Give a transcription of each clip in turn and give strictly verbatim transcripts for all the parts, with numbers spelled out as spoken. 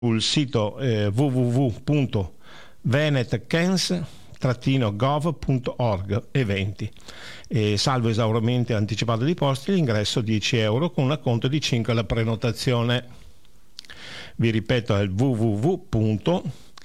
sul sito eh, w w w punto venetcans trattino gov punto org eventi. E salvo esaurimento anticipato di posti, l'ingresso dieci euro con un acconto di cinque alla prenotazione. Vi ripeto, è il w w w punto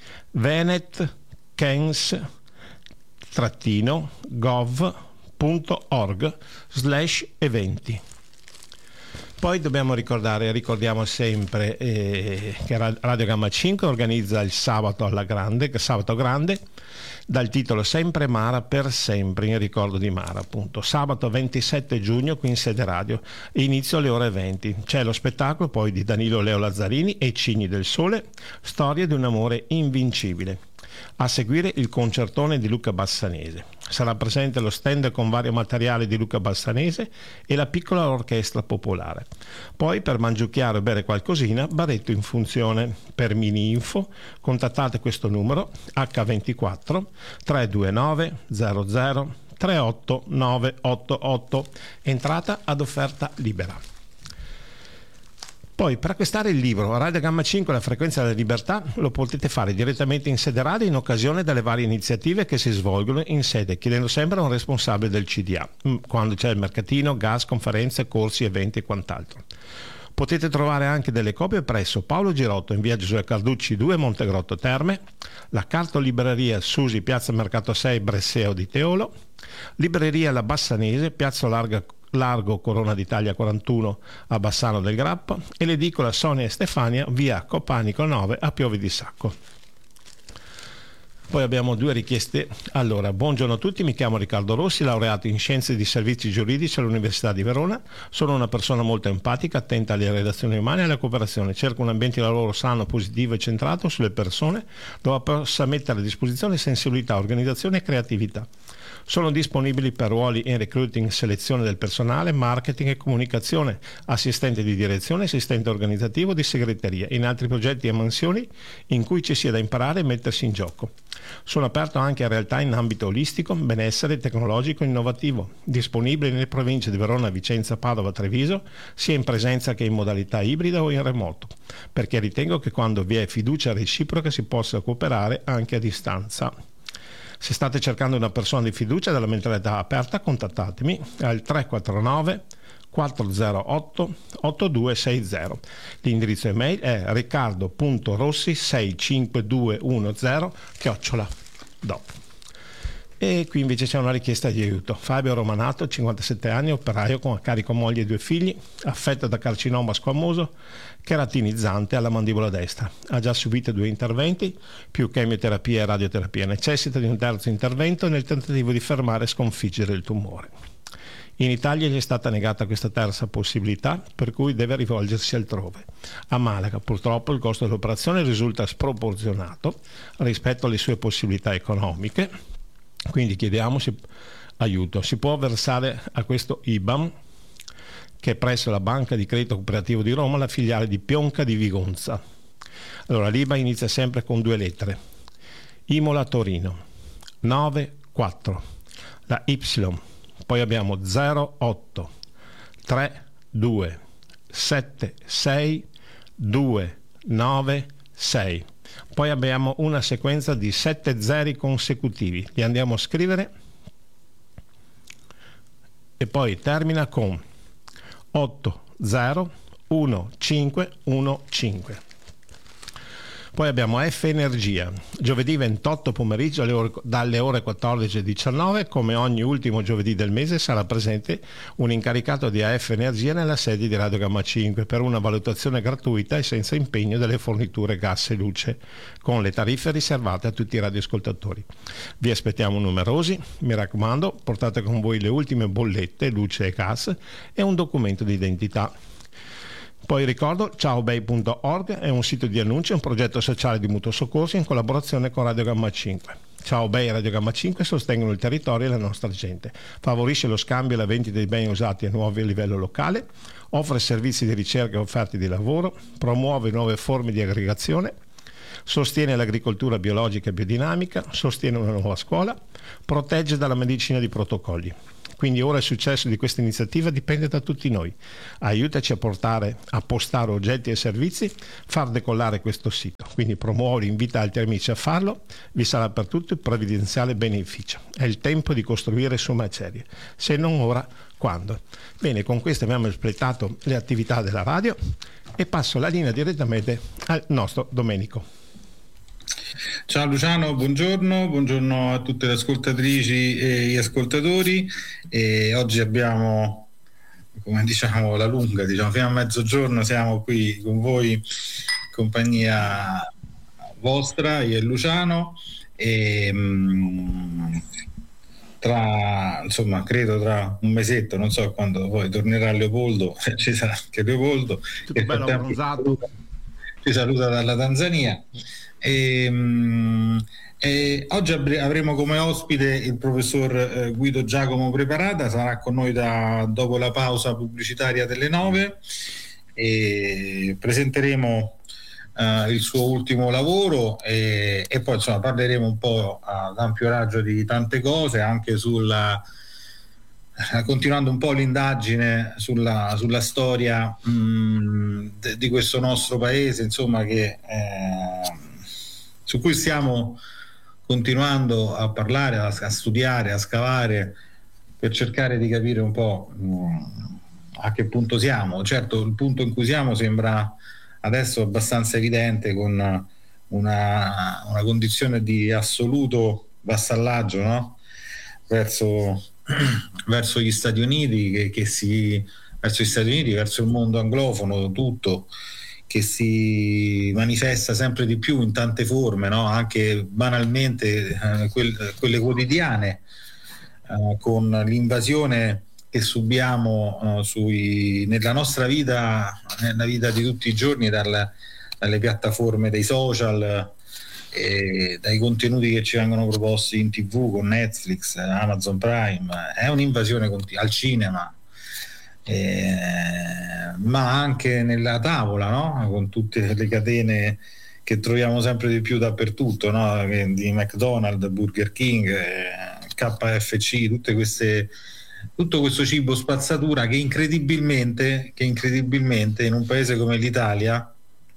venetcans trattino gov punto org slash eventi. Poi dobbiamo ricordare, ricordiamo sempre eh, che Radio Gamma cinque organizza il sabato alla grande, sabato grande, dal titolo Sempre Mara per sempre, in ricordo di Mara, appunto. Sabato ventisette giugno qui in sede radio, inizio alle ore venti. C'è lo spettacolo poi di Danilo Leo Lazzarini e Cigni del Sole, storia di un amore invincibile. A seguire il concertone di Luca Bassanese. Sarà presente lo stand con vario materiale di Luca Bassanese e la piccola orchestra popolare. Poi, per mangiucchiare e bere qualcosina, baretto in funzione. Per mini info contattate questo numero acca ventiquattro tre due nove zero zero tre otto nove otto otto, entrata ad offerta libera. Poi, per acquistare il libro Radio Gamma cinque, la frequenza della libertà, lo potete fare direttamente in sede radio in occasione delle varie iniziative che si svolgono in sede, chiedendo sempre a un responsabile del C D A, quando c'è il mercatino, gas, conferenze, corsi, eventi e quant'altro. Potete trovare anche delle copie presso Paolo Girotto in via Giosuè Carducci due, Montegrotto Terme, la cartolibreria Susi, piazza Mercato sei, Bresseo di Teolo, libreria La Bassanese, piazza Larga Largo Corona d'Italia quarantuno a Bassano del Grappa, e l'edicola Sonia e Stefania, via Copanico nove a Piove di Sacco. Poi abbiamo due richieste. Allora, buongiorno a tutti, mi chiamo Riccardo Rossi, laureato in Scienze di Servizi Giuridici all'Università di Verona. Sono una persona molto empatica, attenta alle relazioni umane e alla cooperazione. Cerco un ambiente di lavoro sano, positivo e centrato sulle persone, dove possa mettere a disposizione sensibilità, organizzazione e creatività. Sono disponibili per ruoli in recruiting, selezione del personale, marketing e comunicazione, assistente di direzione, assistente organizzativo, di segreteria, in altri progetti e mansioni in cui ci sia da imparare e mettersi in gioco. Sono aperto anche a realtà in ambito olistico, benessere, tecnologico e innovativo, disponibile nelle province di Verona, Vicenza, Padova, Treviso, sia in presenza che in modalità ibrida o in remoto, perché ritengo che quando vi è fiducia reciproca si possa cooperare anche a distanza. Se state cercando una persona di fiducia dalla mentalità aperta, contattatemi al tre quattro nove quattro zero otto otto due sei zero. L'indirizzo email è riccardo punto rossi sei cinque due uno zero chiocciola dopo. E qui invece c'è una richiesta di aiuto. Fabio Romanato, cinquantasette anni, operaio con a carico moglie e due figli, affetto da carcinoma squamoso cheratinizzante alla mandibola destra. Ha già subito due interventi, più chemioterapia e radioterapia. Necessita di un terzo intervento nel tentativo di fermare e sconfiggere il tumore. In Italia gli è stata negata questa terza possibilità, per cui deve rivolgersi altrove. A Malaga, purtroppo, il costo dell'operazione risulta sproporzionato rispetto alle sue possibilità economiche, quindi chiediamo si, aiuto. Si può versare a questo I B A M, che è presso la Banca di Credito Cooperativo di Roma, la filiale di Pionca di Vigonza. Allora, l'I B A inizia sempre con due lettere. Imola Torino, nove quattro, la Y, poi abbiamo zero otto tre due sette sei due nove sei. Poi abbiamo una sequenza di sette zeri consecutivi, li andiamo a scrivere e poi termina con otto zero uno cinque uno cinque. Poi abbiamo F Energia, giovedì ventotto pomeriggio alle ore, dalle ore quattordici e diciannove, come ogni ultimo giovedì del mese sarà presente un incaricato di A F Energia nella sede di Radio Gamma cinque per una valutazione gratuita e senza impegno delle forniture gas e luce, con le tariffe riservate a tutti i radioascoltatori. Vi aspettiamo numerosi, mi raccomando, portate con voi le ultime bollette, luce e gas e un documento di identità. Poi ricordo, ciaobay punto org è un sito di annunci, un progetto sociale di mutuo soccorso in collaborazione con Radio Gamma cinque. Ciaobay e Radio Gamma cinque sostengono il territorio e la nostra gente, favorisce lo scambio e la vendita di beni usati e nuovi a livello locale, offre servizi di ricerca e offerte di lavoro, promuove nuove forme di aggregazione, sostiene l'agricoltura biologica e biodinamica, sostiene una nuova scuola, protegge dalla medicina di protocolli. Quindi ora il successo di questa iniziativa dipende da tutti noi. Aiutaci a portare, a postare oggetti e servizi, far decollare questo sito. Quindi promuovere, invita altri amici a farlo, vi sarà per tutti il provvidenziale beneficio. È il tempo di costruire su macerie. Se non ora, quando? Bene, con questo abbiamo espletato le attività della radio e passo la linea direttamente al nostro Domenico. Ciao Luciano, buongiorno, buongiorno a tutte le ascoltatrici e gli ascoltatori. E oggi abbiamo, come diciamo, la lunga, diciamo, fino a mezzogiorno siamo qui con voi in compagnia vostra, io e Luciano, e mh, tra, insomma, credo tra un mesetto, non so quando poi tornerà Leopoldo, ci sarà anche Leopoldo, tutto bello abbronzato, ci saluta dalla Tanzania. E, mh, e oggi avremo come ospite il professor eh, Guido Giacomo Preparata, sarà con noi da, dopo la pausa pubblicitaria delle nove, e presenteremo uh, il suo ultimo lavoro e, e poi insomma parleremo un po' ad ampio raggio di tante cose, anche sulla continuando un po' l'indagine sulla, sulla storia mh, de, di questo nostro paese, insomma, che eh, su cui stiamo continuando a parlare, a, a studiare, a scavare per cercare di capire un po' mh, a che punto siamo. Certo, il punto in cui siamo sembra adesso abbastanza evidente, con una, una condizione di assoluto vassallaggio, no? verso, verso gli Stati Uniti, che, che si, verso gli Stati Uniti, verso il mondo anglofono, tutto, che si manifesta sempre di più in tante forme, no? Anche banalmente eh, quel, quelle quotidiane, eh, con l'invasione che subiamo eh, sui, nella nostra vita, nella vita di tutti i giorni, dal, dalle piattaforme dei social, e dai contenuti che ci vengono proposti in tivù con Netflix, Amazon Prime. È un'invasione continua, al cinema, eh, ma anche nella tavola, no? Con tutte le catene che troviamo sempre di più dappertutto, no? Di McDonald's, Burger King, eh, K F C, tutte queste, tutto questo cibo spazzatura che incredibilmente, che incredibilmente in un paese come l'Italia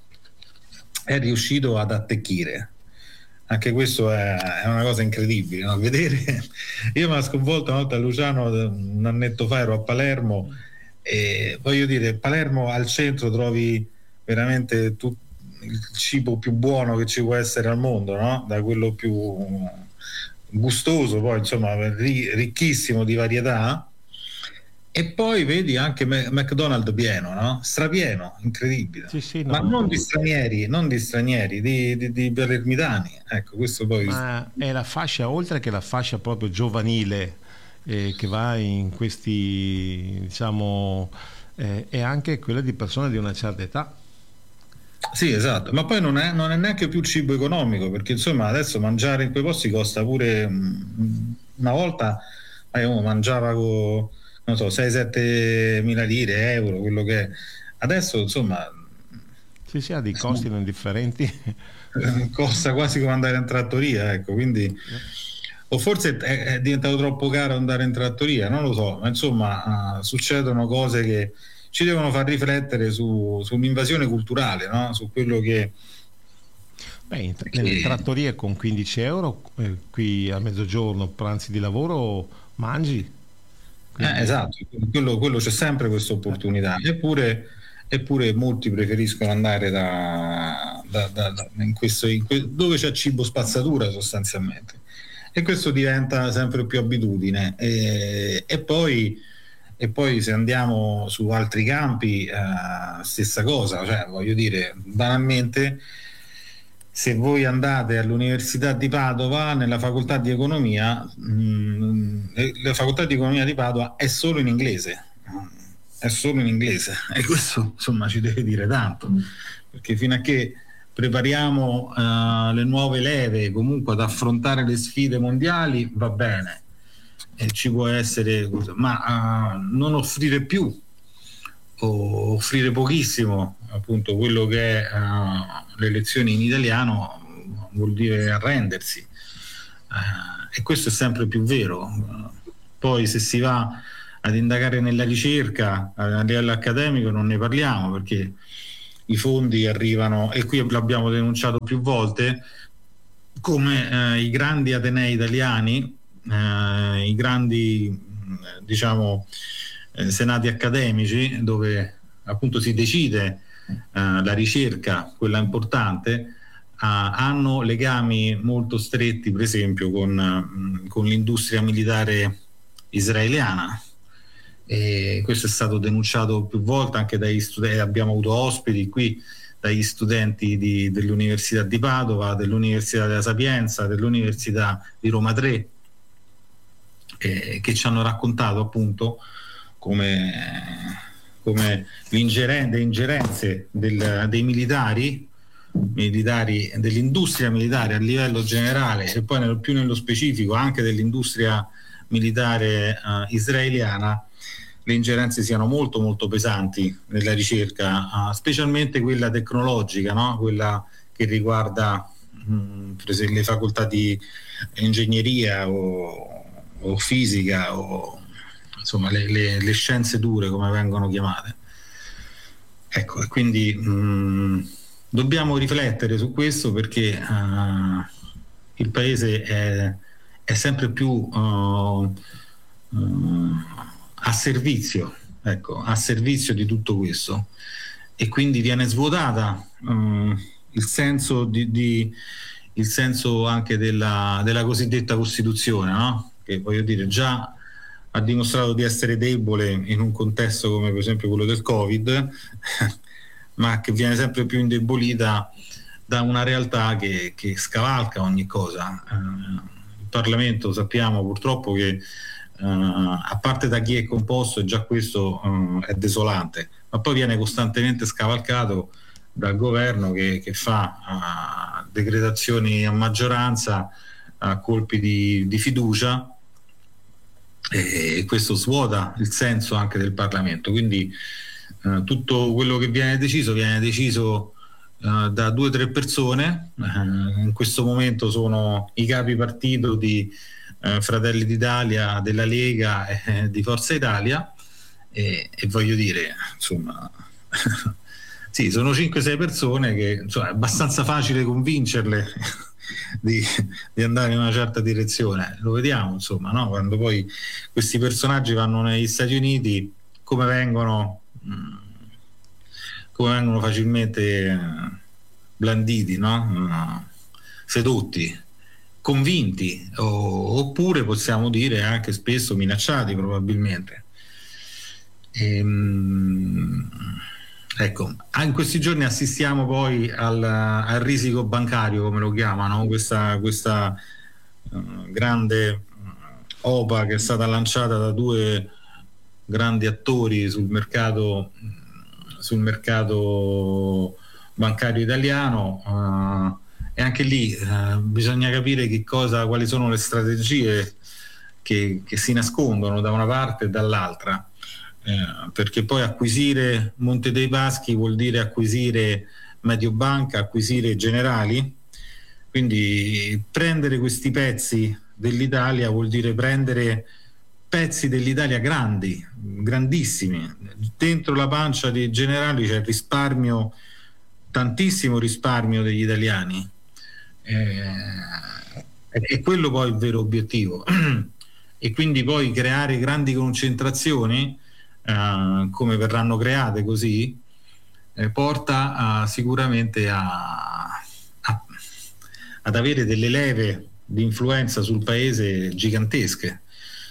è riuscito ad attecchire. Anche questo è, è una cosa incredibile, no? Vedere, io mi ha sconvolto una volta, Luciano, un annetto fa ero a Palermo, e voglio dire, Palermo al centro trovi veramente tutto il cibo più buono che ci può essere al mondo, no? Da quello più gustoso, poi insomma ricchissimo di varietà, e poi vedi anche McDonald's pieno, no? Strapieno, incredibile. Sì, sì, no, ma no. non di stranieri, non di stranieri, di, di, di palermitani. Ecco, questo poi. Ma è la fascia, oltre che la fascia proprio giovanile, eh, che va in questi, diciamo, eh, è anche quella di persone di una certa età. Sì, esatto, ma poi non è, non è neanche più cibo economico, perché insomma adesso mangiare in quei posti costa pure, mh, una volta eh, uno mangiava con, non so, sei sette mila lire, euro, quello che è. Adesso insomma Sì, sì, ha dei costi non differenti. Costa quasi come andare in trattoria, ecco, quindi o forse è, è diventato troppo caro andare in trattoria, non lo so, ma insomma uh, succedono cose che ci devono far riflettere su, su un'invasione culturale, no? Su quello che Beh, in, nelle trattorie con quindici euro eh, qui a mezzogiorno, pranzi di lavoro, mangi. Quindi... Eh, esatto, quello, quello c'è sempre questa opportunità, eppure, eppure molti preferiscono andare da, da, da, da in questo, in que, dove c'è cibo spazzatura sostanzialmente, e questo diventa sempre più abitudine. E, e poi e poi se andiamo su altri campi, eh, stessa cosa, cioè voglio dire, banalmente, se voi andate all'Università di Padova, nella facoltà di economia, mh, la facoltà di economia di Padova è solo in inglese, è solo in inglese, e questo insomma ci deve dire tanto, perché fino a che prepariamo uh, le nuove leve comunque ad affrontare le sfide mondiali va bene, e ci può essere, ma uh, non offrire più o offrire pochissimo, appunto quello che è uh, le lezioni in italiano vuol dire arrendersi, uh, e questo è sempre più vero. Uh, Poi se si va ad indagare nella ricerca a livello accademico non ne parliamo, perché i fondi arrivano, e qui l'abbiamo denunciato più volte, come eh, i grandi atenei italiani, eh, i grandi diciamo eh, senati accademici, dove appunto si decide eh, la ricerca, quella importante, Uh, hanno legami molto stretti, per esempio, con, uh, con l'industria militare israeliana. E questo è stato denunciato più volte anche dagli studenti. Abbiamo avuto ospiti qui dagli studenti di, dell'Università di Padova, dell'Università della Sapienza, dell'Università di Roma tre, eh, che ci hanno raccontato appunto come, come le ingerenze del, dei militari militari dell'industria militare a livello generale, e poi nel, più nello specifico anche dell'industria militare uh, israeliana, le ingerenze siano molto molto pesanti nella ricerca, uh, specialmente quella tecnologica, no? Quella che riguarda mh, per esempio le facoltà di ingegneria o, o fisica, o insomma le, le, le scienze dure, come vengono chiamate. Ecco, e quindi mh, dobbiamo riflettere su questo, perché uh, il paese è, è sempre più uh, uh, a servizio, ecco, a servizio di tutto questo, e quindi viene svuotata uh, il senso di, di il senso anche della, della cosiddetta Costituzione, no? Che voglio dire già ha dimostrato di essere debole in un contesto come per esempio quello del Covid ma che viene sempre più indebolita da una realtà che, che scavalca ogni cosa. Eh, il Parlamento sappiamo purtroppo che eh, a parte da chi è composto, e già questo eh, è desolante, ma poi viene costantemente scavalcato dal governo che, che fa uh, decretazioni a maggioranza a colpi di, di fiducia, e questo svuota il senso anche del Parlamento. Quindi Uh, tutto quello che viene deciso viene deciso uh, da due o tre persone, uh, in questo momento sono i capi partito di uh, Fratelli d'Italia, della Lega e eh, di Forza Italia, e, e voglio dire, insomma sì, sono cinque sei persone che insomma, è abbastanza facile convincerle di, di andare in una certa direzione. Lo vediamo, insomma, no? Quando poi questi personaggi vanno negli Stati Uniti, come vengono come vengono facilmente blanditi, no? Sedotti, convinti, o, oppure possiamo dire anche spesso minacciati probabilmente. Ehm, ecco, in questi giorni assistiamo poi al, al risico bancario, come lo chiamano, questa, questa uh, grande O P A che è stata lanciata da due grandi attori sul mercato sul mercato bancario italiano, uh, e anche lì uh, bisogna capire che cosa, quali sono le strategie che, che si nascondono da una parte e dall'altra, uh, perché poi acquisire Monte dei Paschi vuol dire acquisire Mediobanca, acquisire Generali, quindi prendere questi pezzi dell'Italia vuol dire prendere pezzi dell'Italia grandi, grandissimi. Dentro la pancia dei Generali c'è risparmio, tantissimo risparmio degli italiani, eh, è quello poi il vero obiettivo. E quindi poi creare grandi concentrazioni, eh, come verranno create così, eh, porta a, sicuramente a, a, ad avere delle leve di influenza sul paese gigantesche.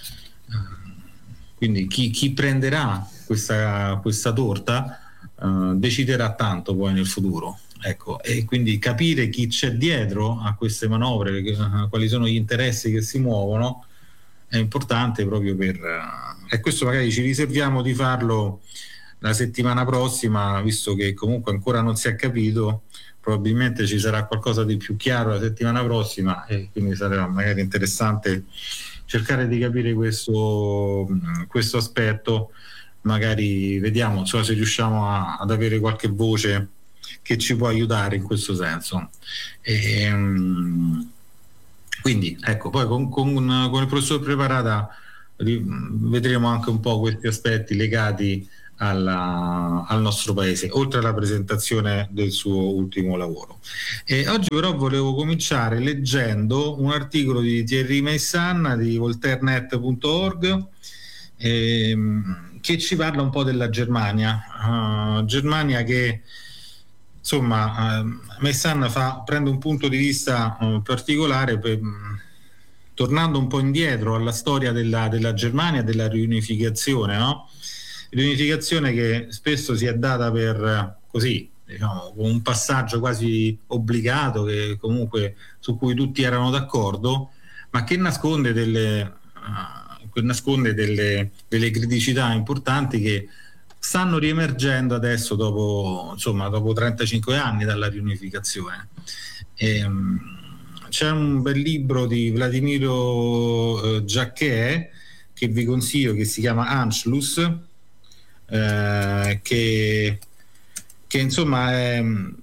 Quindi chi, chi prenderà questa, questa torta uh, deciderà tanto poi nel futuro, ecco. E quindi capire chi c'è dietro a queste manovre, uh, quali sono gli interessi che si muovono, è importante proprio per uh, e questo magari ci riserviamo di farlo la settimana prossima, visto che comunque ancora non si è capito. Probabilmente ci sarà qualcosa di più chiaro la settimana prossima, e quindi sarà magari interessante cercare di capire questo, questo aspetto. Magari vediamo, insomma, se riusciamo a, ad avere qualche voce che ci può aiutare in questo senso. E, um, quindi ecco, poi con, con, con il professor Preparata ri- vedremo anche un po' questi aspetti legati alla- al nostro paese, oltre alla presentazione del suo ultimo lavoro. E oggi però volevo cominciare leggendo un articolo di Thierry Meissan di voltairenet punto org, ehm, che ci parla un po' della Germania. Uh, Germania che, insomma, uh, Meissan fa, prende un punto di vista uh, particolare per, tornando un po' indietro alla storia della, della Germania, della riunificazione, no? Riunificazione che spesso si è data per, così, diciamo, un passaggio quasi obbligato, che comunque su cui tutti erano d'accordo, ma che nasconde delle, uh, che nasconde delle, delle criticità importanti che stanno riemergendo adesso dopo, insomma, dopo trentacinque anni dalla riunificazione. E, um, c'è un bel libro di Vladimiro uh, Jacquet che vi consiglio, che si chiama Anschluss, eh, che, che insomma è,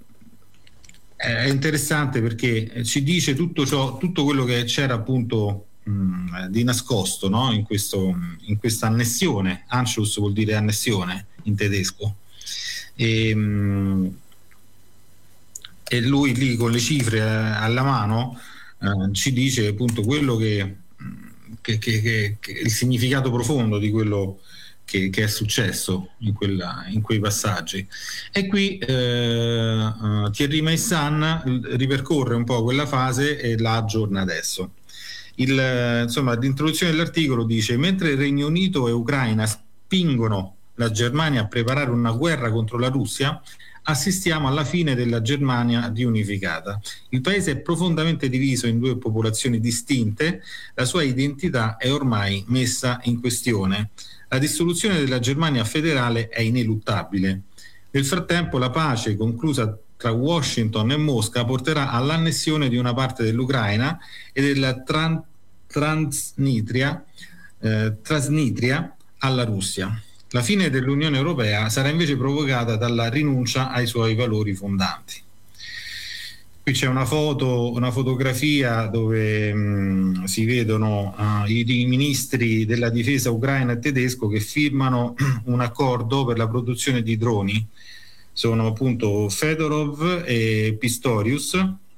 è interessante perché ci dice tutto ciò, tutto quello che c'era appunto mh, di nascosto, no? in, questo, in questa annessione. Anschluss vuol dire annessione in tedesco, e, mh, e lui lì con le cifre alla mano eh, ci dice appunto quello che, che, che, che, che il significato profondo di quello che, che è successo in, quella, in quei passaggi. E qui eh, uh, Thierry Meissan ripercorre un po' quella fase e la aggiorna adesso. Il, insomma, l'introduzione dell'articolo dice: mentre il Regno Unito e Ucraina spingono la Germania a preparare una guerra contro la Russia, assistiamo alla fine della Germania riunificata. Il paese è profondamente diviso in due popolazioni distinte, la sua identità è ormai messa in questione. La dissoluzione della Germania federale è ineluttabile. Nel frattempo la pace conclusa tra Washington e Mosca porterà all'annessione di una parte dell'Ucraina e della tran- Transnistria, eh, Transnistria alla Russia. La fine dell'Unione Europea sarà invece provocata dalla rinuncia ai suoi valori fondanti. Qui c'è una foto, una fotografia dove mh, si vedono uh, i, i ministri della difesa ucraina e tedesco che firmano un accordo per la produzione di droni. Sono appunto Fedorov e Pistorius,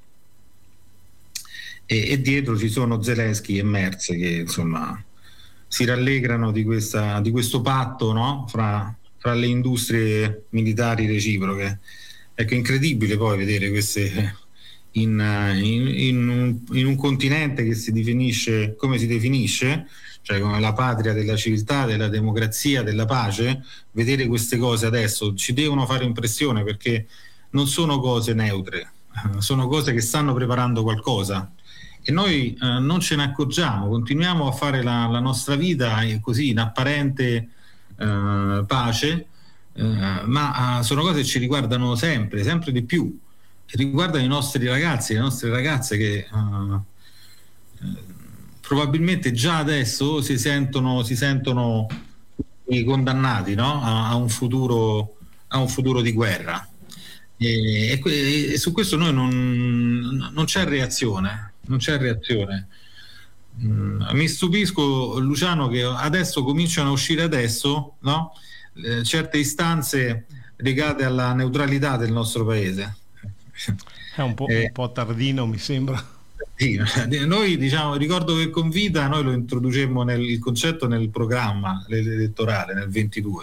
e, e dietro ci sono Zelensky e Merz che insomma si rallegrano di, questa, di questo patto, no? fra, fra le industrie militari reciproche. Ecco, incredibile poi vedere queste in, in, in, un, in un continente che si definisce come si definisce, cioè come la patria della civiltà, della democrazia, della pace. Vedere queste cose adesso ci devono fare impressione, perché non sono cose neutre, sono cose che stanno preparando qualcosa. E noi eh, non ce ne accorgiamo, continuiamo a fare la, la nostra vita così in apparente eh, pace, eh, ma eh, sono cose che ci riguardano sempre, sempre di più, e riguardano i nostri ragazzi, le nostre ragazze che eh, eh, probabilmente già adesso si sentono, si sentono condannati, no? a, a, un futuro, a un futuro di guerra. E, e, e su questo noi non, non c'è reazione. Non c'è reazione. Mm, mi stupisco, Luciano, che adesso cominciano a uscire adesso, no? eh, certe istanze legate alla neutralità del nostro paese. È un po', eh, un po' tardino, mi sembra. Sì, noi diciamo, ricordo che con Vita noi lo introducemmo nel il concetto nel programma elettorale nel ventidue,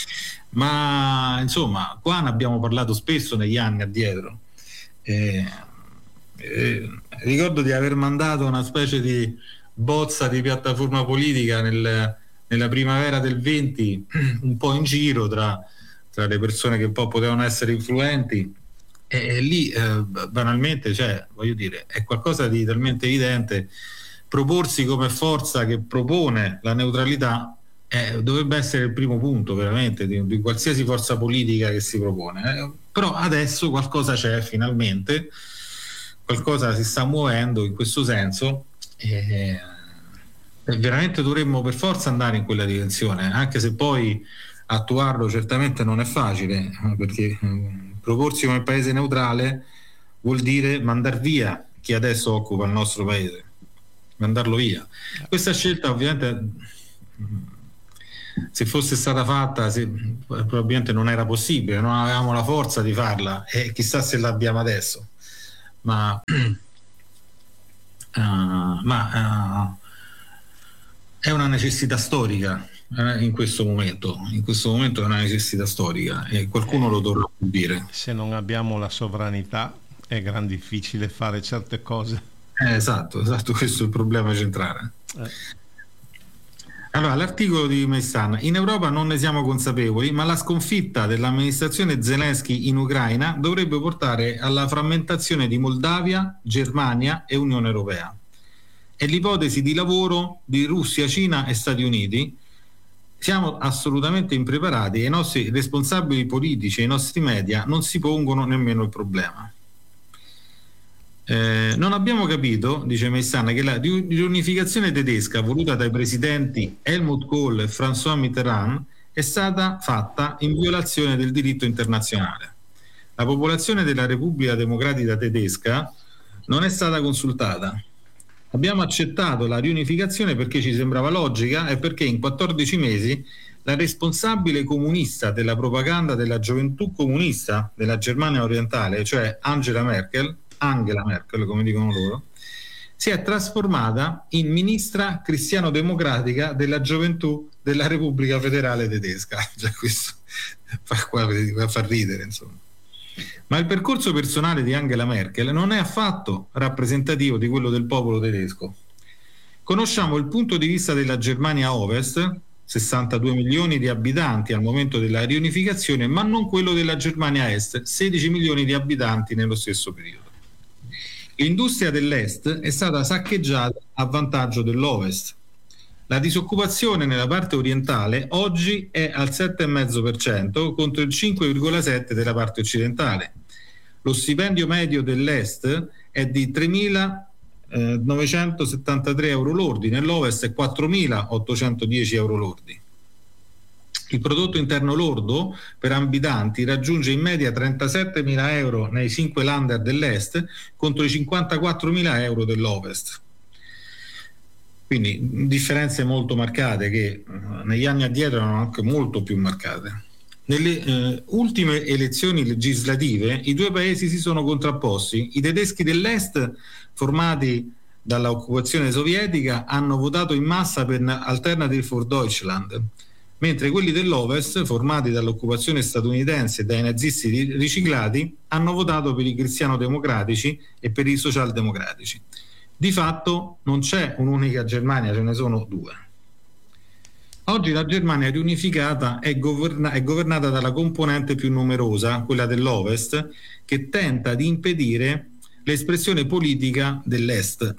ma insomma qua ne abbiamo parlato spesso negli anni addietro. Eh, Eh, ricordo di aver mandato una specie di bozza di piattaforma politica nel, nella primavera del venti, un po' in giro tra, tra le persone che un po' potevano essere influenti, e, e lì eh, banalmente, cioè, voglio dire, è qualcosa di talmente evidente. Proporsi come forza che propone la neutralità eh, dovrebbe essere il primo punto veramente di, di qualsiasi forza politica che si propone, eh, però adesso qualcosa c'è finalmente, qualcosa si sta muovendo in questo senso, e, e veramente dovremmo per forza andare in quella direzione, anche se poi attuarlo certamente non è facile, perché mh, proporsi come paese neutrale vuol dire mandar via chi adesso occupa il nostro paese, mandarlo via. Questa scelta ovviamente se fosse stata fatta, se, probabilmente non era possibile, non avevamo la forza di farla, e chissà se l'abbiamo adesso, ma, uh, ma uh, è una necessità storica eh, in questo momento, in questo momento è una necessità storica e qualcuno eh, lo dovrà dire. Se non abbiamo la sovranità è gran difficile fare certe cose. Eh, esatto, esatto, questo è il problema centrale. Eh. Allora, l'articolo di Meissan: in Europa non ne siamo consapevoli, ma la sconfitta dell'amministrazione Zelensky in Ucraina dovrebbe portare alla frammentazione di Moldavia, Germania e Unione Europea. È l'ipotesi di lavoro di Russia, Cina e Stati Uniti. Siamo assolutamente impreparati e i nostri responsabili politici e i nostri media non si pongono nemmeno il problema. Eh, non abbiamo capito, dice Meissan, che la riunificazione tedesca voluta dai presidenti Helmut Kohl e François Mitterrand è stata fatta in violazione del diritto internazionale. La popolazione della Repubblica Democratica Tedesca non è stata consultata. Abbiamo accettato la riunificazione perché ci sembrava logica e perché in quattordici mesi la responsabile comunista della propaganda della gioventù comunista della Germania orientale, cioè Angela Merkel, Angela Merkel, come dicono loro, si è trasformata in ministra cristiano-democratica della gioventù della Repubblica Federale Tedesca. Cioè, questo fa, qua, fa ridere, insomma. Ma il percorso personale di Angela Merkel non è affatto rappresentativo di quello del popolo tedesco. Conosciamo il punto di vista della Germania Ovest, sessantadue milioni di abitanti al momento della riunificazione, ma non quello della Germania Est, sedici milioni di abitanti nello stesso periodo. L'industria dell'Est è stata saccheggiata a vantaggio dell'Ovest. La disoccupazione nella parte orientale oggi è al sette virgola cinque per cento contro il cinque virgola sette per cento della parte occidentale. Lo stipendio medio dell'Est è di tremilanovecentosettantatré euro lordi, nell'Ovest è quattromilaottocentodieci euro lordi. Il prodotto interno lordo per abitanti raggiunge in media trentasettemila euro nei cinque Länder dell'Est contro i cinquantaquattromila euro dell'Ovest. Quindi differenze molto marcate che negli anni addietro erano anche molto più marcate. Nelle eh, ultime elezioni legislative i due paesi si sono contrapposti. I tedeschi dell'Est, formati dall'occupazione sovietica, hanno votato in massa per Alternative for Deutschland, mentre quelli dell'Ovest, formati dall'occupazione statunitense e dai nazisti riciclati, hanno votato per i cristiano-democratici e per i socialdemocratici. Di fatto non c'è un'unica Germania, ce ne sono due. Oggi la Germania riunificata è, governa- è governata dalla componente più numerosa, quella dell'Ovest, che tenta di impedire l'espressione politica dell'Est.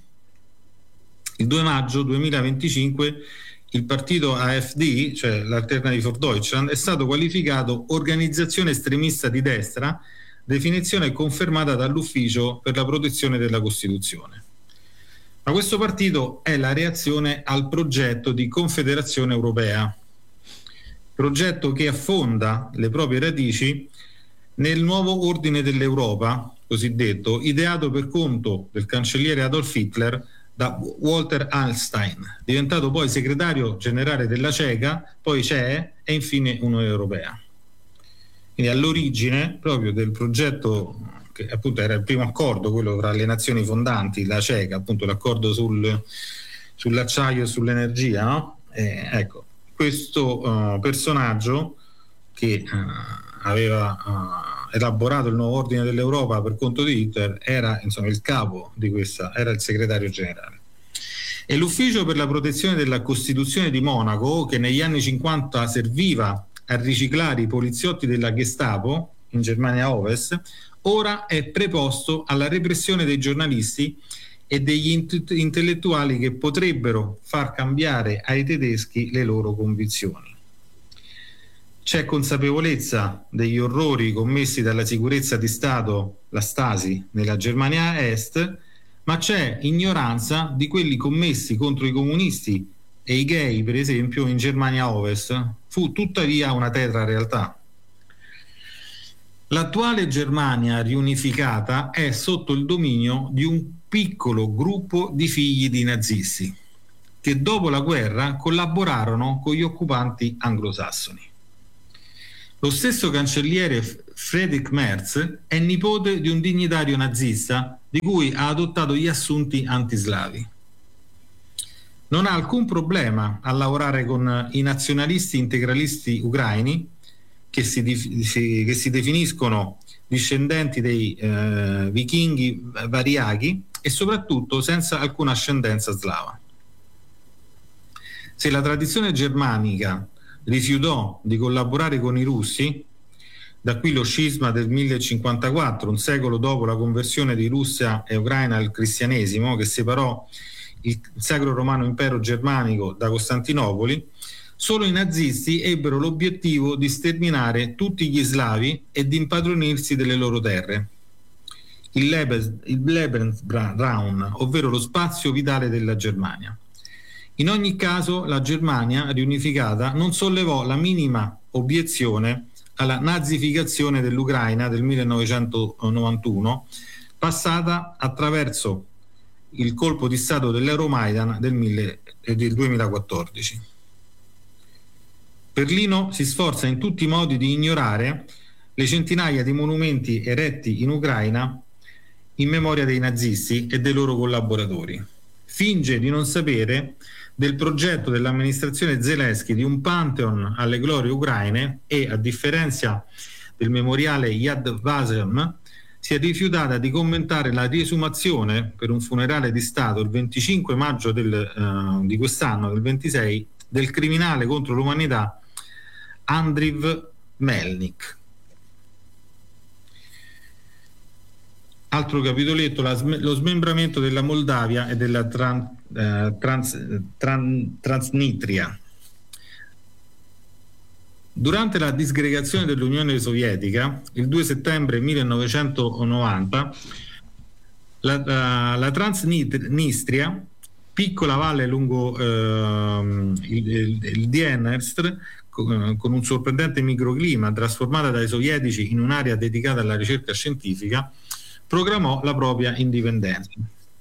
Il due maggio duemilaventicinque il partito A F D, cioè l'Alternative for Deutschland, è stato qualificato organizzazione estremista di destra, definizione confermata dall'Ufficio per la protezione della Costituzione. Ma questo partito è la reazione al progetto di Confederazione Europea, progetto che affonda le proprie radici nel nuovo ordine dell'Europa, cosiddetto, ideato per conto del cancelliere Adolf Hitler da Walter Hallstein, diventato poi segretario generale della CECA, poi C E E e infine Unione Europea. Quindi all'origine proprio del progetto, che appunto era il primo accordo, quello tra le nazioni fondanti, la CECA, appunto l'accordo sul, sull'acciaio e sull'energia, no? Eh, ecco, questo uh, personaggio che uh, aveva uh, elaborato il nuovo ordine dell'Europa per conto di Hitler era insomma il capo di questa, era il segretario generale. E l'Ufficio per la protezione della Costituzione di Monaco, che negli anni cinquanta serviva a riciclare i poliziotti della Gestapo in Germania Ovest, ora è preposto alla repressione dei giornalisti e degli int- intellettuali che potrebbero far cambiare ai tedeschi le loro convinzioni. C'è consapevolezza degli orrori commessi dalla sicurezza di Stato, la Stasi, nella Germania Est, ma c'è ignoranza di quelli commessi contro i comunisti e i gay, per esempio, in Germania Ovest. Fu tuttavia una tetra realtà. L'attuale Germania riunificata è sotto il dominio di un piccolo gruppo di figli di nazisti. che dopo la guerra collaborarono con gli occupanti anglosassoni. Lo stesso cancelliere Friedrich Merz è nipote di un dignitario nazista di cui ha adottato gli assunti antislavi. Non ha alcun problema a lavorare con i nazionalisti integralisti ucraini che si, si, che si definiscono discendenti dei eh, vichinghi variaghi e soprattutto senza alcuna ascendenza slava. Se la tradizione germanica rifiutò di collaborare con i russi, da qui lo scisma del millecinquantaquattro, un secolo dopo la conversione di Russia e Ucraina al cristianesimo, che separò il Sacro Romano Impero Germanico da Costantinopoli, solo i nazisti ebbero l'obiettivo di sterminare tutti gli slavi e di impadronirsi delle loro terre. Il, Lebens, il Lebensraum, ovvero lo spazio vitale della Germania. In ogni caso, la Germania riunificata non sollevò la minima obiezione alla nazificazione dell'Ucraina del millenovecentonovantuno, passata attraverso il colpo di stato dell'Euromaidan del, mille, del duemilaquattordici. Berlino si sforza in tutti i modi di ignorare le centinaia di monumenti eretti in Ucraina in memoria dei nazisti e dei loro collaboratori. Finge di non sapere del progetto dell'amministrazione Zelensky di un pantheon alle glorie ucraine e, a differenza del memoriale Yad Vashem, si è rifiutata di commentare la riesumazione per un funerale di Stato il venticinque maggio del, uh, di quest'anno, del ventisei, del criminale contro l'umanità Andriy Melnik. Altro capitoletto, la, lo smembramento della Moldavia e della Tran, eh, Trans, Tran, Transnistria. Durante la disgregazione dell'Unione Sovietica, il due settembre millenovecentonovanta, la, la, la Transnistria, piccola valle lungo eh, il, il, il Dniester, con, con un sorprendente microclima, trasformata dai sovietici in un'area dedicata alla ricerca scientifica, proclamò la propria indipendenza.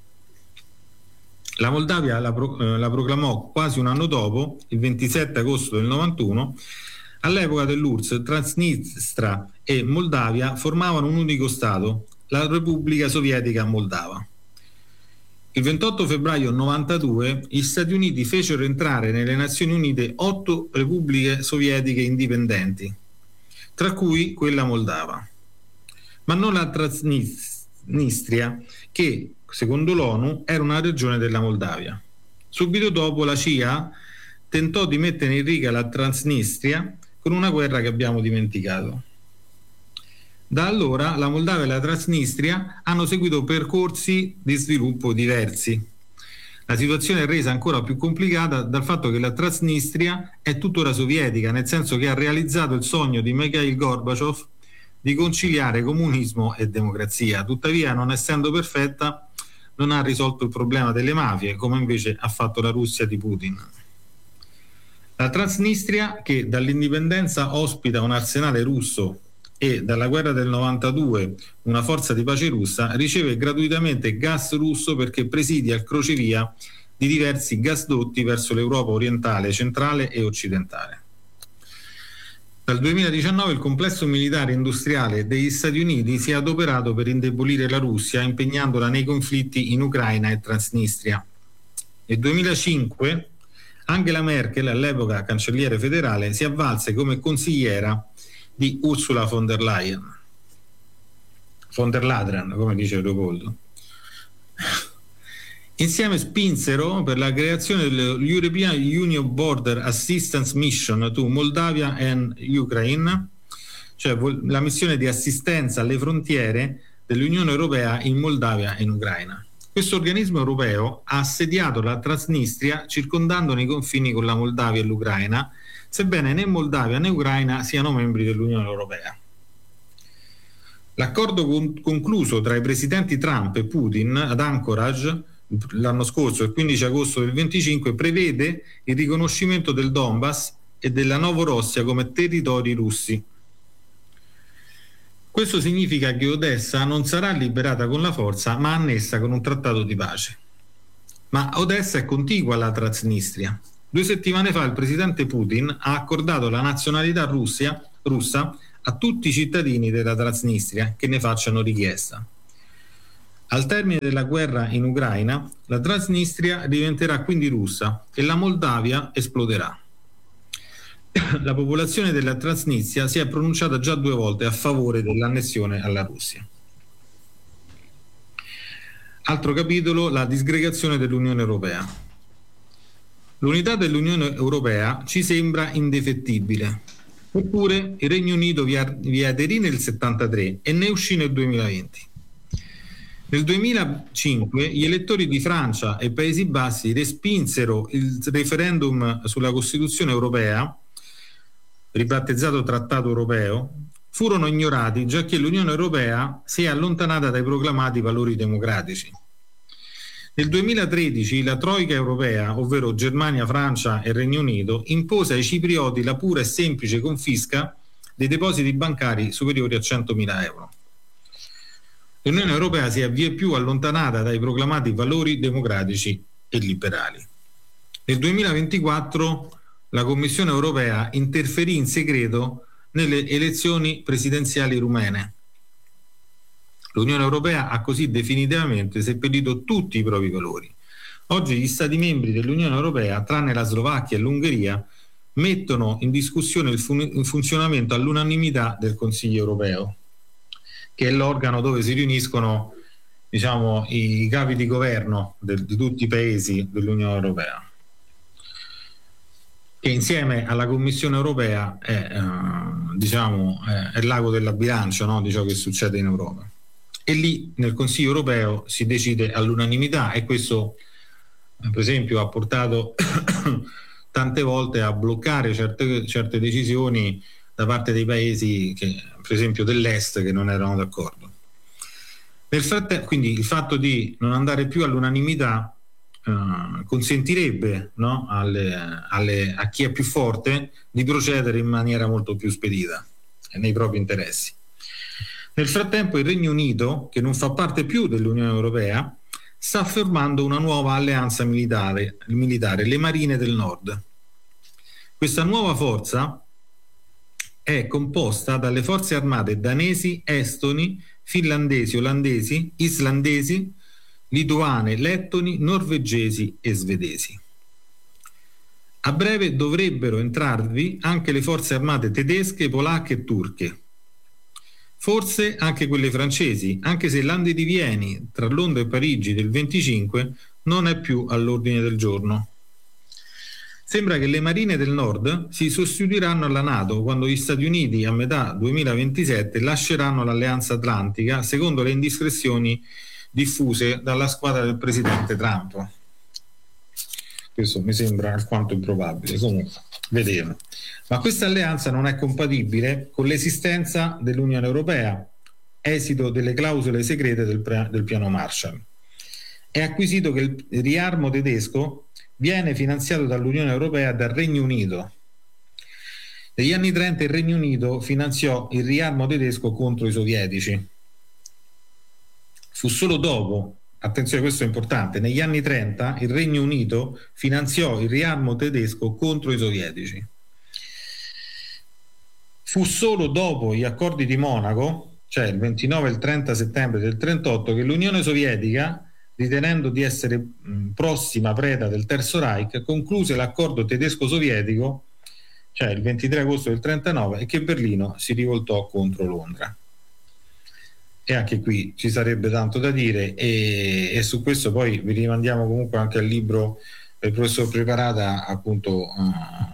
La Moldavia la, pro, eh, la proclamò quasi un anno dopo, il ventisette agosto del novantuno. All'epoca dell'U R S S, Transnistria e Moldavia formavano un unico Stato, la Repubblica Sovietica Moldava. Il ventotto febbraio novantadue gli Stati Uniti fecero entrare nelle Nazioni Unite otto repubbliche sovietiche indipendenti, tra cui quella moldava, ma non la Transnistria, che, secondo l'ONU, era una regione della Moldavia. Subito dopo la C I A tentò di mettere in riga la Transnistria con una guerra che abbiamo dimenticato. Da allora la Moldavia e la Transnistria hanno seguito percorsi di sviluppo diversi. La situazione è resa ancora più complicata dal fatto che la Transnistria è tuttora sovietica, nel senso che ha realizzato il sogno di Mikhail Gorbaciov di conciliare comunismo e democrazia. Tuttavia, non essendo perfetta, non ha risolto il problema delle mafie, come invece ha fatto la Russia di Putin. La Transnistria, che dall'indipendenza ospita un arsenale russo e dalla guerra del novantadue una forza di pace russa, riceve gratuitamente gas russo perché presidia il crocevia di diversi gasdotti verso l'Europa orientale, centrale e occidentale. Dal duemiladiciannove il complesso militare industriale degli Stati Uniti si è adoperato per indebolire la Russia, impegnandola nei conflitti in Ucraina e Transnistria. Nel duemilacinque Angela Merkel, all'epoca cancelliere federale, si avvalse come consigliera di Ursula von der Leyen, von der Leyen, come dice Leopoldo. Insieme spinsero per la creazione dell'European Union Border Assistance Mission to Moldavia and Ukraine, cioè la missione di assistenza alle frontiere dell'Unione Europea in Moldavia e in Ucraina. Questo organismo europeo ha assediato la Transnistria circondandone i confini con la Moldavia e l'Ucraina, sebbene né Moldavia né Ucraina siano membri dell'Unione Europea. L'accordo con- concluso tra i presidenti Trump e Putin ad Anchorage l'anno scorso, il quindici agosto del venticinque, prevede il riconoscimento del Donbass e della Novorossia come territori russi. Questo significa che Odessa non sarà liberata con la forza, ma annessa con un trattato di pace. ma Odessa è contigua alla Transnistria. Due settimane fa il presidente Putin ha accordato la nazionalità Russia, russa a tutti i cittadini della Transnistria che ne facciano richiesta. Al termine della guerra in Ucraina, la Transnistria diventerà quindi russa e la Moldavia esploderà. La popolazione della Transnistria si è pronunciata già due volte a favore dell'annessione alla Russia. Altro capitolo, la disgregazione dell'Unione Europea. L'unità dell'Unione Europea ci sembra indefettibile, eppure il Regno Unito vi, vi aderì nel settantatré e ne uscì nel duemilaventi. Nel duemilacinque gli elettori di Francia e Paesi Bassi respinsero il referendum sulla Costituzione europea, ribattezzato Trattato europeo, furono ignorati giacché l'Unione Europea si è allontanata dai proclamati valori democratici. Nel duemilatredici la Troika europea, ovvero Germania, Francia e Regno Unito, impose ai ciprioti la pura e semplice confisca dei depositi bancari superiori a centomila euro. L'Unione Europea si è vie più allontanata dai proclamati valori democratici e liberali. Nel duemilaventiquattro la Commissione europea interferì in segreto nelle elezioni presidenziali rumene. L'Unione Europea ha così definitivamente seppellito tutti i propri valori. Oggi gli Stati membri dell'Unione Europea, tranne la Slovacchia e l'Ungheria, mettono in discussione il, fun- il funzionamento all'unanimità del Consiglio europeo, che è l'organo dove si riuniscono, diciamo, i capi di governo del, di tutti i paesi dell'Unione Europea, che insieme alla Commissione Europea è, eh, diciamo, è, è l'ago della bilancia, no, di ciò che succede in Europa. E lì nel Consiglio Europeo si decide all'unanimità, e questo per esempio ha portato tante volte a bloccare certe, certe decisioni da parte dei paesi che, per esempio dell'Est, che non erano d'accordo. Nel frattempo, quindi il fatto di non andare più all'unanimità eh, consentirebbe, no, alle, alle, a chi è più forte di procedere in maniera molto più spedita nei propri interessi. Nel frattempo il Regno Unito, che non fa parte più dell'Unione Europea, sta formando una nuova alleanza militare, militare, le Marine del Nord. Questa nuova forza è composta dalle forze armate danesi, estoni, finlandesi, olandesi, islandesi, lituane, lettoni, norvegesi e svedesi. A breve dovrebbero entrarvi anche le forze armate tedesche, polacche e turche. Forse anche quelle francesi, anche se l'Andirivieni tra Londra e Parigi del venticinque non è più all'ordine del giorno. Sembra che le Marine del Nord si sostituiranno alla NATO quando gli Stati Uniti a metà duemilaventisette lasceranno l'Alleanza Atlantica, secondo le indiscrezioni diffuse dalla squadra del presidente Trump. Questo mi sembra alquanto improbabile, comunque vedremo. Ma questa alleanza non è compatibile con l'esistenza dell'Unione Europea, esito delle clausole segrete del, pre- del piano Marshall. È acquisito che il riarmo tedesco viene finanziato dall'Unione Europea e dal Regno Unito. Negli anni trenta il Regno Unito finanziò il riarmo tedesco contro i sovietici. Fu solo dopo, attenzione, questo è importante, negli anni trenta il Regno Unito finanziò il riarmo tedesco contro i sovietici. Fu solo dopo gli accordi di Monaco, cioè il ventinove e il trenta settembre del trentotto, che l'Unione Sovietica, ritenendo di essere mh, prossima preda del Terzo Reich, concluse l'accordo tedesco-sovietico, cioè il ventitré agosto del trentanove, e che Berlino si rivoltò contro Londra. E anche qui ci sarebbe tanto da dire, e, e su questo poi vi rimandiamo comunque anche al libro del professor Preparata, appunto uh,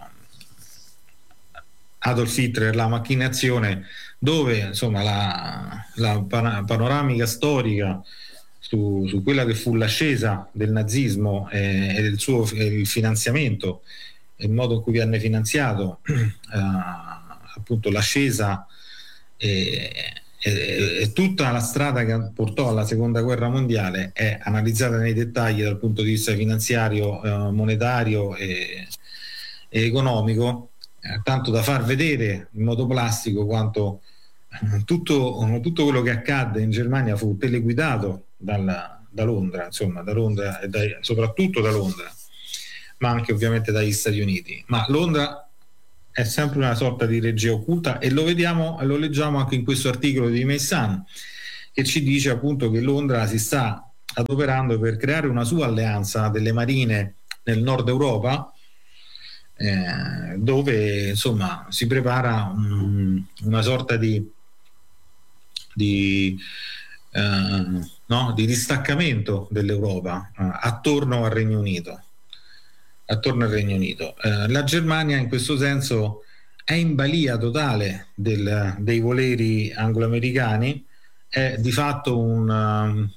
Adolf Hitler, la macchinazione, dove insomma la, la pan- panoramica storica su, su quella che fu l'ascesa del nazismo e, e del suo e il finanziamento, il modo in cui viene finanziato, eh, appunto l'ascesa e, e, e tutta la strada che portò alla seconda guerra mondiale è analizzata nei dettagli dal punto di vista finanziario, eh, monetario e, e economico, eh, tanto da far vedere in modo plastico quanto eh, tutto, tutto quello che accadde in Germania fu teleguidato dal, da Londra, insomma, da Londra e da, soprattutto da Londra, ma anche ovviamente dagli Stati Uniti. Ma Londra è sempre una sorta di regia occulta, e lo vediamo, lo leggiamo anche in questo articolo di Mason, che ci dice appunto che Londra si sta adoperando per creare una sua alleanza delle marine nel nord Europa, eh, dove insomma si prepara um, una sorta di di, eh, no, di distaccamento dell'Europa eh, attorno al Regno Unito. Attorno al Regno Unito. Eh, la Germania in questo senso è in balia totale del, dei voleri anglo-americani, è di fatto un, um,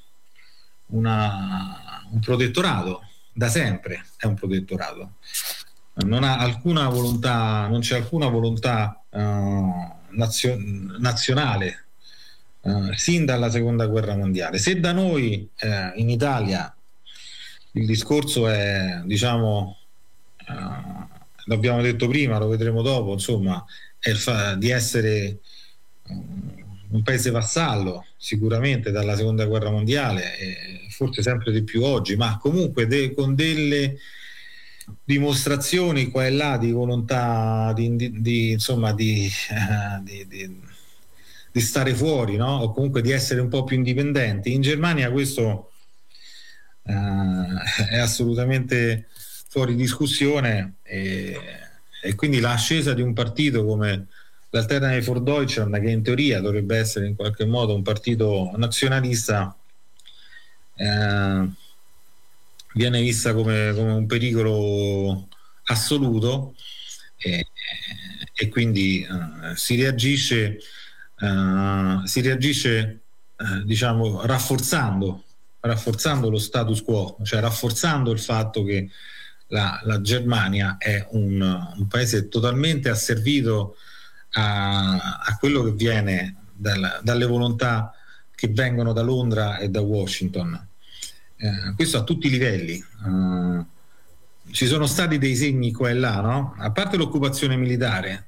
una, un protettorato, da sempre è un protettorato. Non ha alcuna volontà, non c'è alcuna volontà uh, nazio- nazionale uh, sin dalla seconda guerra mondiale. Se da noi uh, in Italia il discorso è, diciamo, uh, l'abbiamo detto prima, lo vedremo dopo, insomma, è il fa- di essere um, un paese vassallo sicuramente dalla seconda guerra mondiale, e forse sempre di più oggi, ma comunque de- con delle dimostrazioni qua e là di volontà di, di, di insomma di, uh, di, di, di stare fuori, no? O comunque di essere un po' più indipendenti. In Germania questo uh, è assolutamente fuori discussione, e, e quindi l'ascesa di un partito come l'Alternative für Deutschland, che in teoria dovrebbe essere in qualche modo un partito nazionalista, eh, viene vista come, come un pericolo assoluto, e, e quindi eh, si reagisce eh, si reagisce eh, diciamo rafforzando rafforzando lo status quo, cioè rafforzando il fatto che la, la Germania è un, un paese totalmente asservito a, a quello che viene dal, dalle volontà che vengono da Londra e da Washington. Eh, questo a tutti i livelli. Uh, ci sono stati dei segni qua e là, no? A parte l'occupazione militare,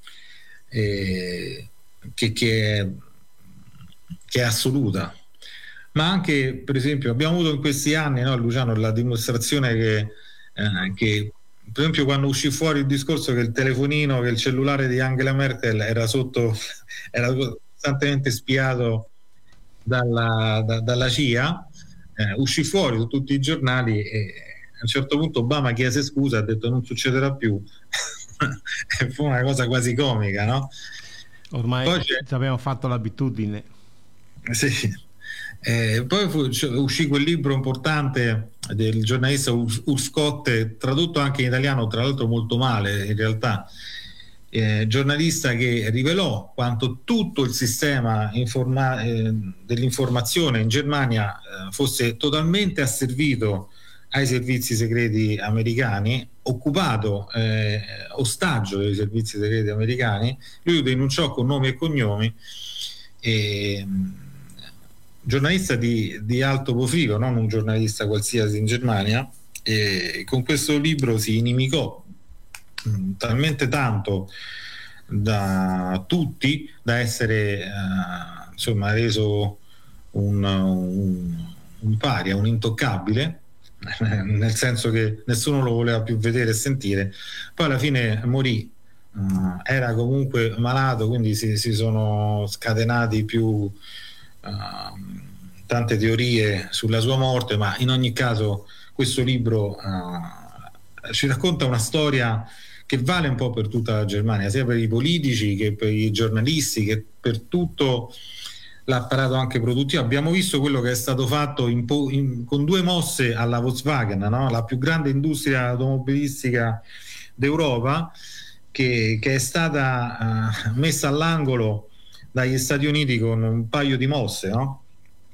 eh, che, che, è, che è assoluta, ma anche, per esempio, abbiamo avuto in questi anni, no, Luciano, la dimostrazione che, eh, che per esempio quando uscì fuori il discorso che il telefonino, che il cellulare di Angela Merkel era sotto, era costantemente spiato dalla, da, dalla C I A, eh, uscì fuori su tutti i giornali, e a un certo punto Obama chiese scusa, ha detto non succederà più. E fu una cosa quasi comica, no? Ormai ci abbiamo fatto l'abitudine. Sì. Eh, poi fu, uscì quel libro importante del giornalista Ulf Kotte, tradotto anche in italiano, tra l'altro molto male in realtà, eh, giornalista che rivelò quanto tutto il sistema informa- eh, dell'informazione in Germania eh, fosse totalmente asservito ai servizi segreti americani, occupato eh, ostaggio dei servizi segreti americani. Lui denunciò con nomi e cognomi, e giornalista di, di alto profilo, non un giornalista qualsiasi in Germania, e con questo libro si inimicò mh, talmente tanto da tutti da essere eh, insomma reso un, un, un paria, un intoccabile, nel senso che nessuno lo voleva più vedere e sentire. Poi alla fine morì, uh, era comunque malato, quindi si, si sono scatenati più Uh, tante teorie sulla sua morte, ma in ogni caso questo libro uh, ci racconta una storia che vale un po' per tutta la Germania, sia per i politici che per i giornalisti, che per tutto l'apparato anche produttivo. Abbiamo visto quello che è stato fatto in po- in, con due mosse alla Volkswagen, no? La più grande industria automobilistica d'Europa, che, che è stata uh, messa all'angolo dagli Stati Uniti con un paio di mosse, no?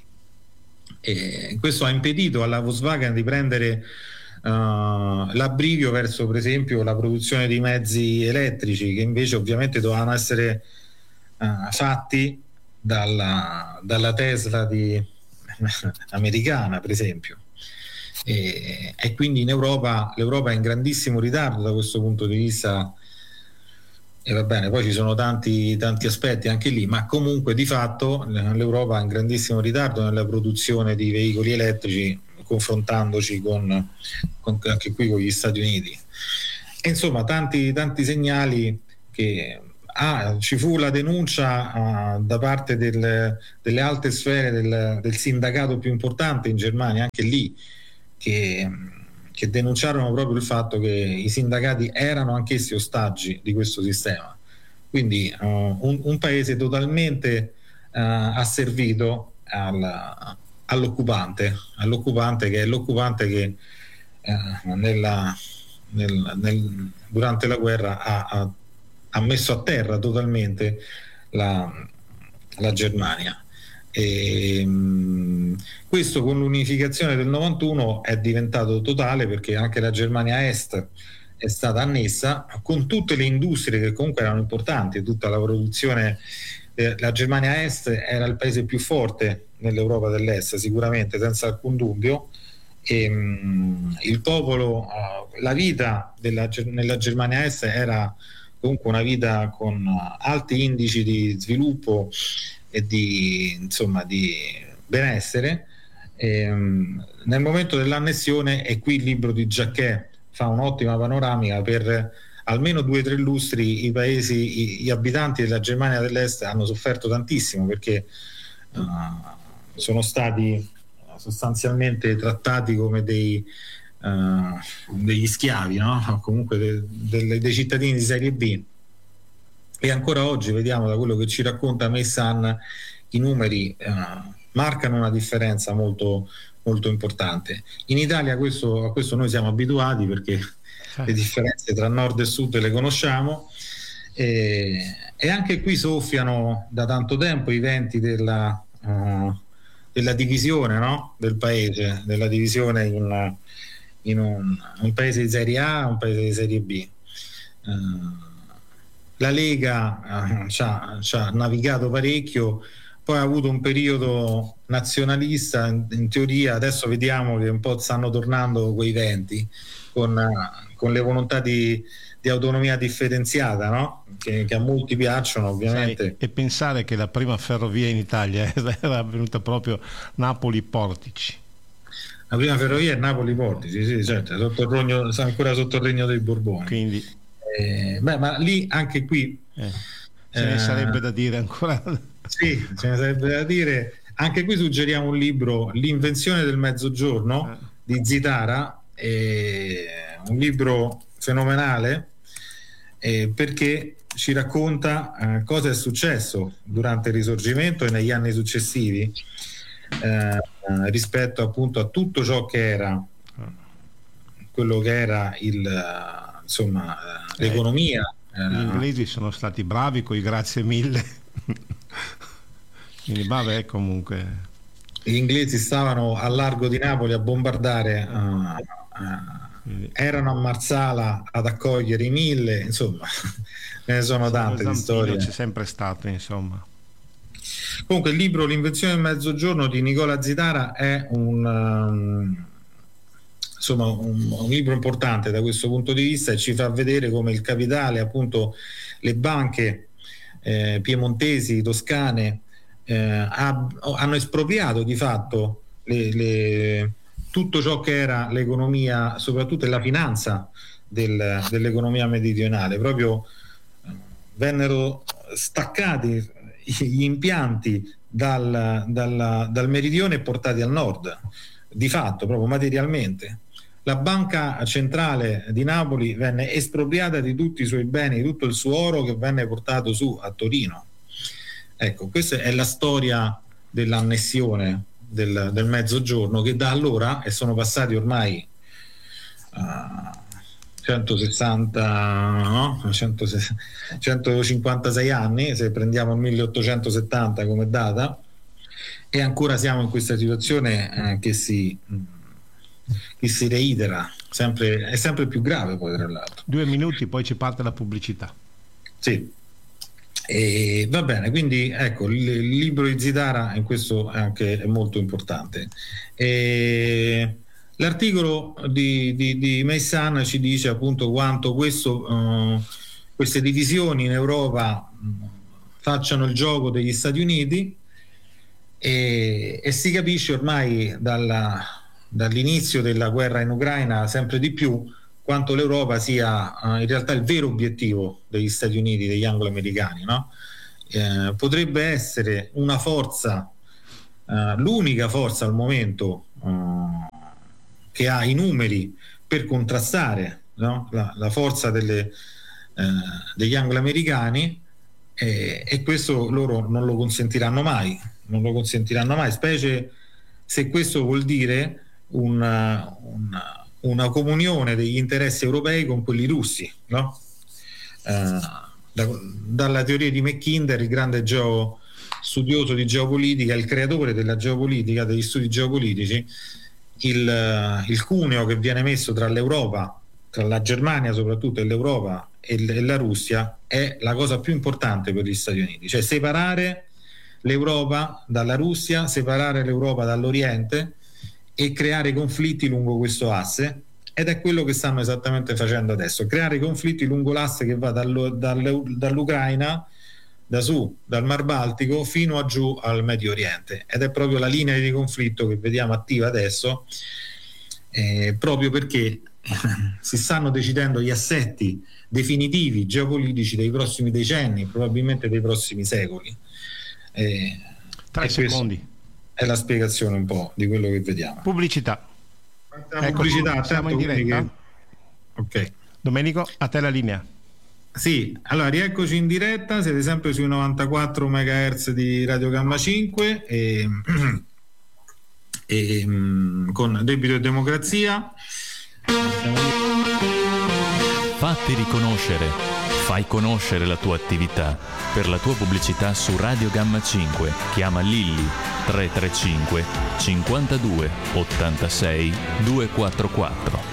E questo ha impedito alla Volkswagen di prendere uh, l'abbrivio verso, per esempio, la produzione di mezzi elettrici, che invece ovviamente dovevano essere uh, fatti dalla, dalla Tesla di, americana, per esempio. E, e quindi in Europa l'Europa è in grandissimo ritardo da questo punto di vista e va bene, poi ci sono tanti, tanti aspetti anche lì, ma comunque di fatto l'Europa ha un grandissimo ritardo nella produzione di veicoli elettrici, confrontandoci con, con anche qui con gli Stati Uniti. E insomma tanti, tanti segnali che ah, ci fu la denuncia uh, da parte del, delle alte sfere del, del sindacato più importante in Germania, anche lì, che, che denunciarono proprio il fatto che i sindacati erano anch'essi ostaggi di questo sistema. Quindi uh, un, un paese totalmente uh, asservito al, all'occupante, all'occupante che è l'occupante che uh, nella, nel, nel, durante la guerra ha, ha, ha messo a terra totalmente la, la Germania. E, mh, questo con l'unificazione del novantuno è diventato totale, perché anche la Germania Est è stata annessa con tutte le industrie che comunque erano importanti, tutta la produzione. Eh, la Germania Est era il paese più forte nell'Europa dell'Est, sicuramente, senza alcun dubbio, e mh, il popolo, uh, la vita della, nella Germania Est era comunque una vita con uh, alti indici di sviluppo e di, insomma, di benessere. E, um, nel momento dell'annessione, e qui il libro di Jacquet fa un'ottima panoramica, per almeno due o tre lustri i paesi, i, gli abitanti della Germania dell'Est hanno sofferto tantissimo, perché uh, sono stati sostanzialmente trattati come dei, uh, degli schiavi, no? Comunque de, de, dei cittadini di serie B. E ancora oggi vediamo, da quello che ci racconta Meissan, i numeri uh, marcano una differenza molto, molto importante. In Italia questo, a questo noi siamo abituati, perché le differenze tra nord e sud le conosciamo, e, e anche qui soffiano da tanto tempo i venti della, uh, della divisione, no? Del paese, della divisione in, in un, un paese di serie A, un paese di serie B. Uh, la Lega uh, ci ha, ci ha navigato parecchio, poi ha avuto un periodo nazionalista, in, in teoria adesso vediamo che un po' stanno tornando quei venti, con, uh, con le volontà di, di autonomia differenziata, no? Che, che a molti piacciono, ovviamente. Sai, e pensare che la prima ferrovia in Italia era venuta proprio Napoli-Portici. La prima ferrovia è Napoli-Portici, sì, certo, sotto il regno, ancora sotto il regno dei Borboni. Quindi Eh, beh, ma lì anche qui eh, ce ne eh, sarebbe da dire ancora. Sì, ce ne sarebbe da dire. Anche qui suggeriamo un libro, L'invenzione del mezzogiorno, eh. di Zitara, eh, un libro fenomenale, eh, perché ci racconta eh, cosa è successo durante il Risorgimento e negli anni successivi, eh, rispetto appunto a tutto ciò che era quello che era il insomma l'economia. Eh, gli inglesi sono stati bravi con i grazie mille. Quindi vabbè, comunque gli inglesi stavano al largo di Napoli a bombardare, uh, uh, erano a Marsala ad accogliere i mille, insomma ne sono tante di storie. C'è sempre stato, insomma. Comunque il libro L'invenzione del mezzogiorno di Nicola Zitara è un um, insomma un, un libro importante da questo punto di vista, e ci fa vedere come il capitale, appunto le banche eh, piemontesi, toscane, eh, ha, hanno espropriato di fatto le, le, tutto ciò che era l'economia, soprattutto la finanza del, dell'economia meridionale. Proprio eh, vennero staccati gli impianti dal, dal, dal meridione e portati al nord, di fatto, proprio materialmente. La banca centrale di Napoli venne espropriata di tutti i suoi beni, tutto il suo oro, che venne portato su a Torino. Ecco, questa è la storia dell'annessione del, del mezzogiorno, che da allora, e sono passati ormai uh, centosessanta, no? centocinquantasei anni, se prendiamo il milleottocentosettanta come data, e ancora siamo in questa situazione eh, che si che si reitera, sempre, è sempre più grave poi, tra l'altro. Due minuti, poi ci parte la pubblicità. Sì, e va bene, quindi ecco, il, il libro di Zitara in questo è anche è molto importante. E l'articolo di, di, di Meissan ci dice appunto quanto questo uh, queste divisioni in Europa facciano il gioco degli Stati Uniti, e, e si capisce ormai dalla, dall'inizio della guerra in Ucraina sempre di più quanto l'Europa sia uh, in realtà il vero obiettivo degli Stati Uniti, degli anglo-americani, no? Eh, potrebbe essere una forza, uh, l'unica forza al momento uh, che ha i numeri per contrastare, no? la, la forza delle, uh, degli anglo-americani, e, e questo loro non lo consentiranno mai, non lo consentiranno mai, specie se questo vuol dire una, una una comunione degli interessi europei con quelli russi, no? Uh, da, dalla teoria di Mackinder, il grande geo, studioso di geopolitica, il creatore della geopolitica, degli studi geopolitici, il, il cuneo che viene messo tra l'Europa, tra la Germania soprattutto e l'Europa e, l- e la Russia è la cosa più importante per gli Stati Uniti, cioè separare l'Europa dalla Russia, separare l'Europa dall'Oriente e creare conflitti lungo questo asse, ed è quello che stanno esattamente facendo adesso, creare conflitti lungo l'asse che va dallo, dallo, dall'Ucraina, da su, dal Mar Baltico fino a giù al Medio Oriente, ed è proprio la linea di conflitto che vediamo attiva adesso, eh, proprio perché si stanno decidendo gli assetti definitivi geopolitici dei prossimi decenni, probabilmente dei prossimi secoli. Eh, Tre secondi. È la spiegazione un po' di quello che vediamo. Pubblicità. Ecco, pubblicità, siamo in diretta. Che... Ok. Domenico, a te la linea. Sì, allora rieccoci in diretta, siete sempre sui novantaquattro megahertz di Radio Gamma cinque e, e con Debito e Democrazia. Fatti riconoscere. Fai conoscere la tua attività. Per la tua pubblicità su Radio Gamma cinque chiama Lilli tre tre cinque cinquantadue ottantasei duecentoquarantaquattro.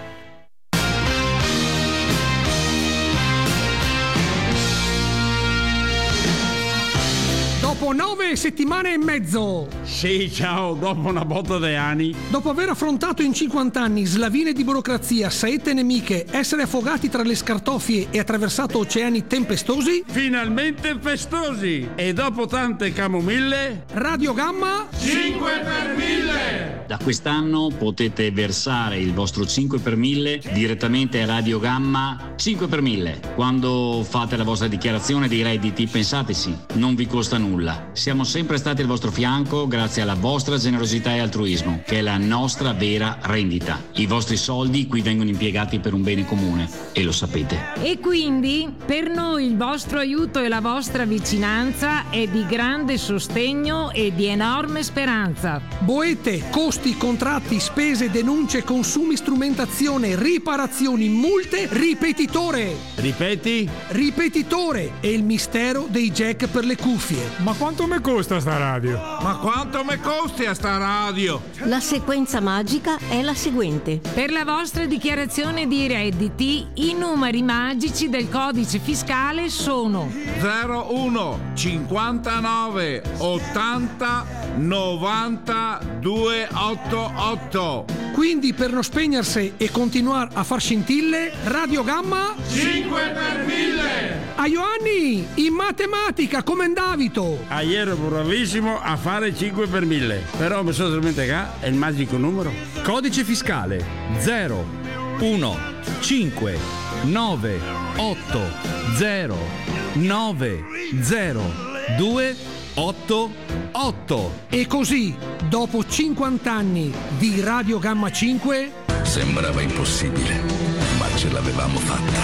Dopo nove settimane e mezzo. Sì, ciao, dopo una botta di anni. Dopo aver affrontato in cinquanta anni slavine di burocrazia, saette nemiche, essere affogati tra le scartoffie e attraversato oceani tempestosi, Finalmente festosi. E dopo tante camomille, Radio Gamma cinque per mille. Da quest'anno potete versare il vostro cinque per mille direttamente a Radio Gamma cinque per mille. Quando fate la vostra dichiarazione dei redditi, pensateci, non vi costa nulla. Siamo sempre stati al vostro fianco grazie alla vostra generosità e altruismo, che è la nostra vera rendita. I vostri soldi qui vengono impiegati per un bene comune e lo sapete. E quindi per noi il vostro aiuto e la vostra vicinanza è di grande sostegno e di enorme speranza. boete, costi, contratti, spese, denunce, consumi, strumentazione, riparazioni, multe, ripetitore. Ripeti? Ripetitore è il mistero dei jack per le cuffie. Ma quanto mi costa sta radio? Ma quanto mi costi a sta radio? La sequenza magica è la seguente. Per la vostra dichiarazione di redditi, i numeri magici del codice fiscale sono zero uno cinquantanove ottanta novanta duecentottantotto. Quindi per non spegnersi e continuare a far scintille, Radio Gamma cinque per mille. a Ioanni in matematica come Davito. Ah, ieri ero bravissimo a fare cinque per mille, però mi sono dimenticato è il magico numero. Codice fiscale zero uno cinque nove otto zero nove zero due otto otto. E così, dopo cinquanta anni di Radio Gamma cinque, sembrava impossibile, ma ce l'avevamo fatta.